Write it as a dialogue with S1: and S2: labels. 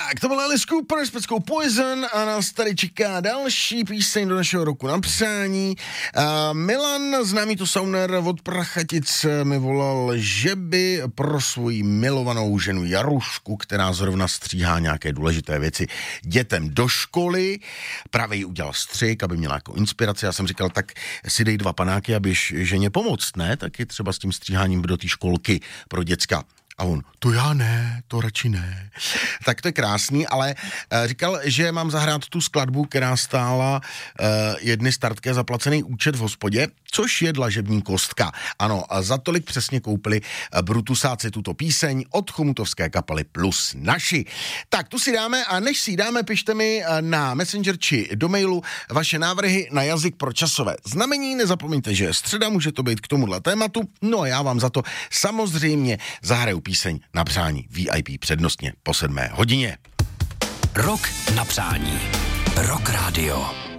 S1: Tak, to byl Alice Cooper s peckou Poison a nás tady čeká další píseň do našeho roku na přání. Milan, známý to sauner od Prachatic, mi volal, že by pro svoji milovanou ženu Jarušku, která zrovna stříhá nějaké důležité věci dětem do školy, právě jí udělal střih, aby měla jako inspiraci. Já jsem říkal, tak si dej 2 panáky, abyš ženě pomoct, ne? Taky třeba s tím stříháním do té školky pro děcka. A on, to já ne, to radši ne. Tak to je krásný, ale říkal, že mám zahrát tu skladbu, která stála jedny startké zaplacený účet v hospodě, což je dlažební kostka. Ano, za tolik přesně koupili Brutusáci tuto píseň od chomutovské kapely Plus naši. Tak tu si dáme a než si dáme, pište mi na Messenger či do mailu vaše návrhy na jazyk pro časové znamení. Nezapomeňte, že je středa, může to být k tomuhle tématu. No a já vám za to samozřejmě zahraju píseň na přání VIP přednostně po 7 hodině.
S2: Rok na přání. Rock Radio.